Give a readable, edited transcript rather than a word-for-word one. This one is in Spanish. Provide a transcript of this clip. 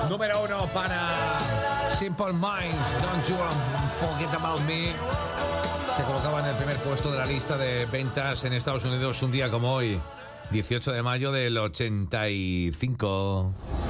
Número 1 para Simple Minds, Don't You Forget About Me. Se colocaba en el primer puesto de la lista de ventas en Estados Unidos un día como hoy, 18 de mayo del 85.